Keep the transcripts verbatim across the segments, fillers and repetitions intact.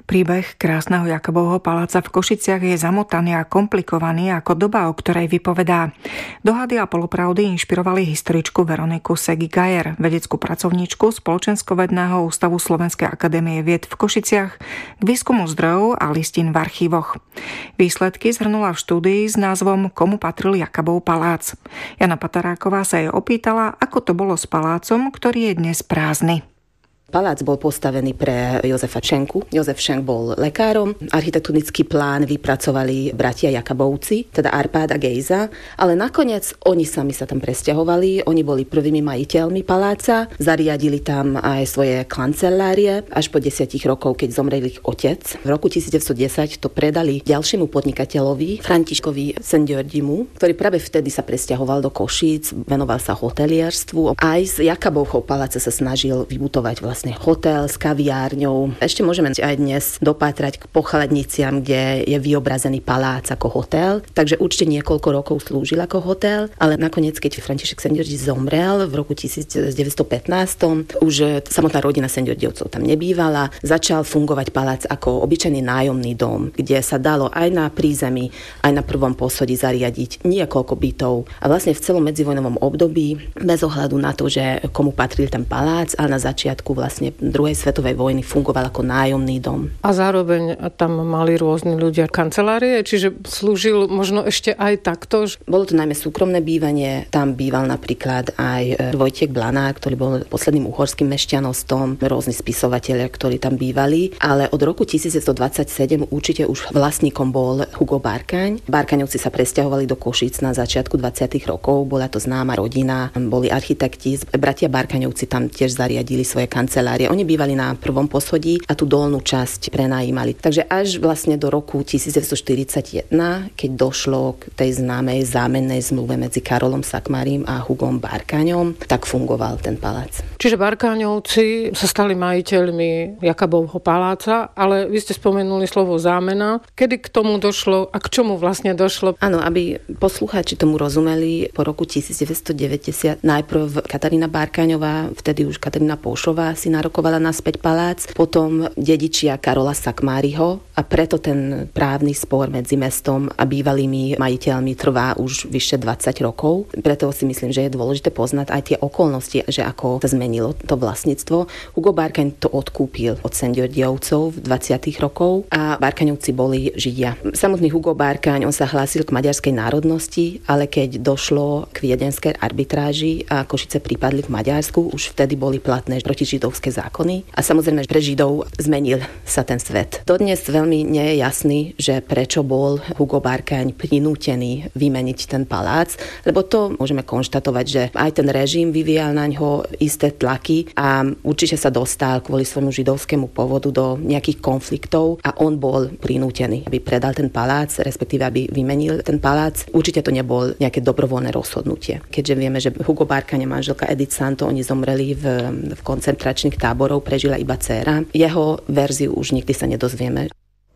Príbeh krásneho Jakabovho paláca v Košiciach je zamotaný a komplikovaný ako doba, o ktorej vypovedá. Dohady a polopravdy inšpirovali historičku Veroniku Segi-Gajer, vedeckú pracovníčku Spoločenskovedného ústavu Slovenskej akadémie vied v Košiciach, k výskumu zdrojov a listín v archívoch. Výsledky zhrnula v štúdii s názvom Komu patril Jakabov palác. Jana Pataráková sa jej opýtala, ako to bolo s palácom, ktorý je dnes prázdny. Palác bol postavený pre Jozefa Schenku. Jozef Schenk bol lekárom. Architektonický plán vypracovali bratia Jakabovci, teda Arpád a Gejza, ale nakoniec oni sami sa tam presťahovali. Oni boli prvými majiteľmi paláca, zariadili tam aj svoje kancelárie až po desiatich rokov, keď zomrel ich otec. V roku devätnásťstodesať to predali ďalšiemu podnikateľovi, Františkovi Sendiordimu, ktorý práve vtedy sa presťahoval do Košíc, venoval sa hotelierstvu. Aj z Jakabovho paláca sa snažil vybutovať vlastne vlastne hotel s kaviárňou. Ešte môžeme aj dnes dopátrať k pochladniciam, kde je vyobrazený palác ako hotel. Takže určite niekoľko rokov slúžil ako hotel, ale nakoniec, keď František Sendiordi zomrel v roku devätnásťstopätnásť, už samotná rodina Sendiordiovcov tam nebývala, začal fungovať palác ako obyčajný nájomný dom, kde sa dalo aj na prízemí, aj na prvom poschodí zariadiť niekoľko bytov. A vlastne v celom medzivojnovom období, bez ohľadu na to, že komu patril ten palác, a na začiatku vlastne druhej svetovej vojny fungoval ako nájomný dom. A zároveň tam mali rôzni ľudia kancelárie, čiže slúžil možno ešte aj takto? Bolo to najmä súkromné bývanie. Tam býval napríklad aj Vojtiech Blanár, ktorý bol posledným uhorským mešťanostom, rôzni spisovatelia, ktorí tam bývali, ale od roku devätnásťstodvadsaťsedem určite už vlastníkom bol Hugo Barkaň. Barkaňovci sa presťahovali do Košíc na začiatku dvadsiatych rokov, bola to známa rodina, boli architekti, bratia Barkaňovci tam tiež zariadili svoje kancelárie. Oni bývali na prvom poschodí a tú dolnú časť prenajímali. Takže až vlastne do roku devätnásťstoštyridsaťjeden, keď došlo k tej známej zámennej zmluve medzi Karolom Sakmárim a Hugom Barkaňom, tak fungoval ten palác. Čiže Barkaňovci sa stali majiteľmi Jakabovho paláca, ale vy ste spomenuli slovo zámena. Kedy k tomu došlo a k čomu vlastne došlo? Áno, aby poslucháči tomu rozumeli, po roku devätnásťstodeväťdesiat najprv Katarína Barkaňová, vtedy už Katarína Poušová si narokovala naspäť palác, potom dedičia Karola Sakmáriho a preto ten právny spor medzi mestom a bývalými majiteľmi trvá už vyše dvadsať rokov. Preto si myslím, že je dôležité poznať aj tie okolnosti, že ako sa zmenilo to vlastníctvo. Hugo Barkaň to odkúpil od Sendiordiovcov v dvadsiatych rokov a Barkaňovci boli Židia. Samotný Hugo Barkaň, on sa hlásil k maďarskej národnosti, ale keď došlo k viedenskej arbitráži a Košice pripadli k Maďarsku, už vtedy boli platné protižidovské zákony a samozrejme pre Židov zmenil sa ten svet. Dodnes veľmi nie je jasný, že prečo bol Hugo Barkaň prinútený vymeniť ten palác, lebo to môžeme konštatovať, že aj ten režim vyvíjal na ňo isté tlaky a určite sa dostal kvôli svojmu židovskému pôvodu do nejakých konfliktov a on bol prinútený, aby predal ten palác, respektíve aby vymenil ten palác. Určite to nebol nejaké dobrovoľné rozhodnutie. Keďže vieme, že Hugo Barkaň a manželka Edith Santo, oni zomreli v, v koncentračných táborov, prežila iba dcéra. Jeho verziu už nikdy sa nedozvieme.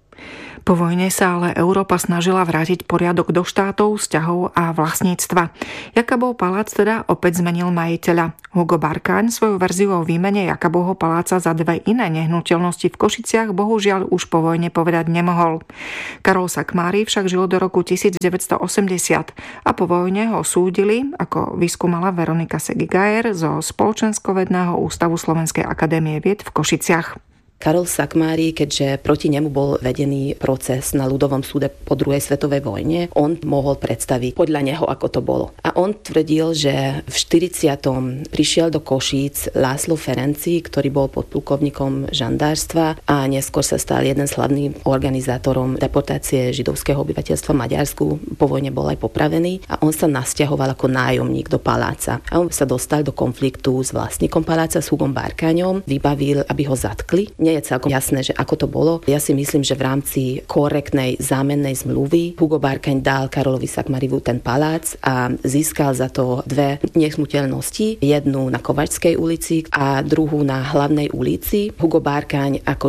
Po vojne sa ale Európa snažila vrátiť poriadok do štátov, vzťahov a vlastníctva. Jakabov palác teda opäť zmenil majiteľa. Hugo Barkaň svoju verziu o výmene Jakabovho paláca za dve iné nehnuteľnosti v Košiciach bohužiaľ už po vojne povedať nemohol. Karol Sakmári však žil do roku devätnásťstoosemdesiat a po vojne ho súdili, ako vyskúmala Veronika Segi-Gajer zo Spoločenskovedného ústavu Slovenskej akadémie vied v Košiciach. Karol Sakmári, keďže proti nemu bol vedený proces na ľudovom súde po druhej svetovej vojne, on mohol predstaviť podľa neho, ako to bolo. A on tvrdil, že v štyridsiatom prišiel do Košíc László Ferenci, ktorý bol podplukovníkom žandárstva a neskôr sa stal jeden z hlavným organizátorom deportácie židovského obyvateľstva v Maďarsku. Po vojne bol aj popravený a on sa nasťahoval ako nájomník do paláca. A on sa dostal do konfliktu s vlastníkom paláca, s Hugom Barkaňom, vybavil, aby ho zatkli. Nie je celkom jasné, že ako to bolo. Ja si myslím, že v rámci korektnej zámennej zmluvy Hugo Barkaň dal Karolovi Sakmárivu ten palác a získal za to dve nehnuteľnosti. Jednu na Kovačskej ulici a druhú na Hlavnej ulici. Hugo Barkaň ako Žid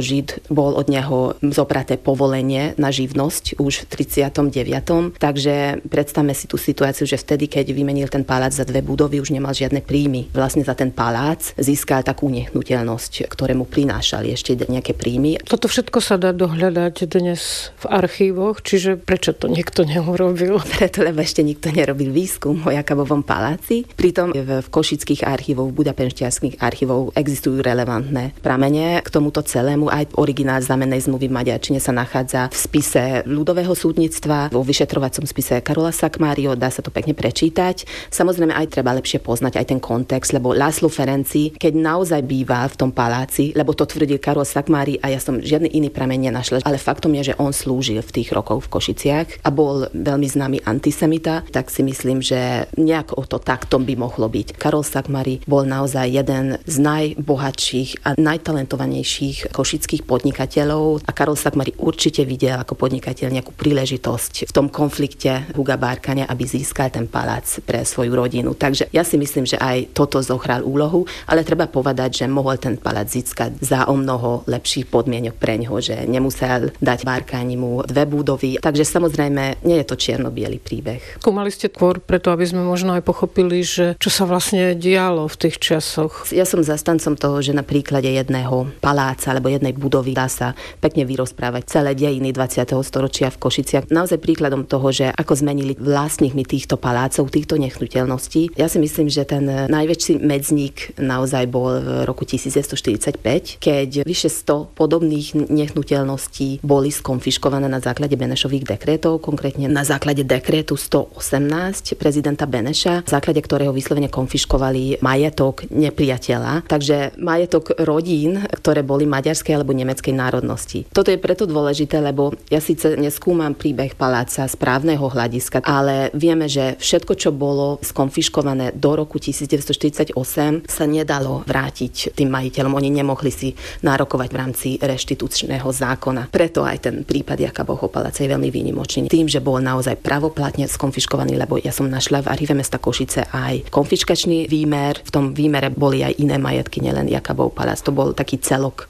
bol od neho zobraté povolenie na živnosť už v tridsiatom deviatom Takže predstavme si tú situáciu, že vtedy, keď vymenil ten palác za dve budovy, už nemal žiadne príjmy. Vlastne za ten palác získal takú nehnuteľnosť, ktorému prinášali ešte nejaké príjmy. Toto všetko sa dá dohľadať dnes v archívoch, čiže prečo to niekto neurobil? Preto, lebo ešte nikto nerobil výskum o Jakabovom paláci. Pritom v košických archívoch, v budapešťanských archívoch existujú relevantné pramene k tomuto celému. Aj originál zámennej zmluvy v maďarčine sa nachádza v spise ľudového súdnictva, vo vyšetrovacom spise Karola Szakmáriho, dá sa to pekne prečítať. Samozrejme aj treba lepšie poznať aj ten kontext, lebo László Ferenci, keď naozaj býval v tom paláci, lebo to tvrdil Karol Szakmári a ja som žiadny iný prameň nenašla, ale faktom je, že on slúžil v tých rokoch v Košiciach a bol veľmi známy antisemita, tak si myslím, že nejak o to takto by mohlo byť. Karol Szakmári bol naozaj jeden z najbohatších a najtalentovanejších košických podnikateľov a Karol Szakmári určite videl ako podnikateľ nejakú príležitosť v tom konflikte Huga Barkáňa, aby získal ten palác pre svoju rodinu. Takže ja si myslím, že aj toto zohral úlohu, ale treba povedať, že mohol ten palác získať za o mnoho lepších podmienok pre ňoho, že nemusel dať Barkánimu dve budovy. Takže samozrejme nie je to čierno-biely príbeh. Skúmali ste skôr preto, aby sme možno aj pochopili, že čo sa vlastne dialo v tých časoch. Ja som zastancom toho, že na príklade jedného paláca alebo jednej budovy dá sa pekne vyrozprávať celé dejiny dvadsiateho storočia v Košiciach. Naozaj príkladom toho, že ako zmenili vlastníkmi týchto palácov, týchto nehnuteľností. Ja si myslím, že ten najväčší medzník naozaj bol v roku devätnásťstoštyridsaťpäť, keď vyše sto podobných nehnuteľností boli skonfiškované na základe Benešových dekrétov, konkrétne na základe dekrétu sto osemnásť prezidenta Beneša, v základe ktorého vyslovene konfiškovali majetok nepriateľa, takže majetok rodín, ktoré boli maďarskej alebo nemeckej národnosti. Toto je preto dôležité, lebo ja síce neskúmam príbeh paláca z právneho hľadiska, ale vieme, že všetko, čo bolo skonfiškované do roku devätnásťstoštyridsaťosem, sa nedalo vrátiť tým majiteľom. Oni nemohli si nárokovať v rámci reštitučného zákona. Preto aj ten prípad Jakabovho paláca je veľmi výnimočný. Tým, že bol naozaj pravoplatne skonfiškovaný, lebo ja som našla v archíve mesta Košice aj konfiškačný výmer. V tom výmere boli aj iné majetky, nielen Jakabov palác. To bol taký celok.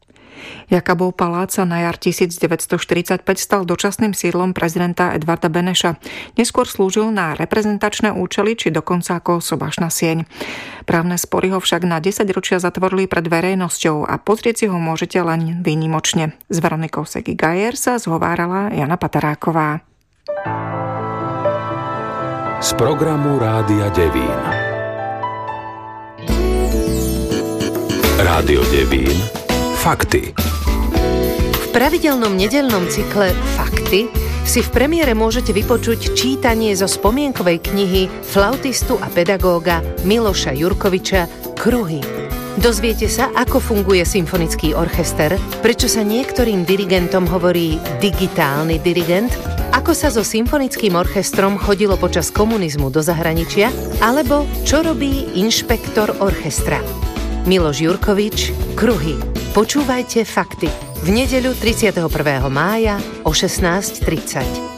Jakabov palác sa na jar devätnásťstoštyridsaťpäť stal dočasným sídlom prezidenta Edvarda Beneša. Neskôr slúžil na reprezentačné účely či dokonca ako sobašná sieň. Právne spory ho však na desaťročia zatvorili pred verejnosťou a pozrieť si ho môžete len výnimočne. S Veronikou Segi-Gajer sa zhovárala Jana Pataráková. Z programu Rádia Devín. Rádio Devín. Fakty. V pravidelnom nedeľnom cykle Fakty si v premiére môžete vypočuť čítanie zo spomienkovej knihy flautistu a pedagóga Miloša Jurkoviča Kruhy. Dozviete sa, ako funguje symfonický orchester, prečo sa niektorým dirigentom hovorí digitálny dirigent, ako sa so symfonickým orchestrom chodilo počas komunizmu do zahraničia, alebo čo robí inšpektor orchestra. Miloš Jurkovič, Kruhy. Počúvajte Fakty v nedeľu tridsiateho prvého mája o šestnásť tridsať.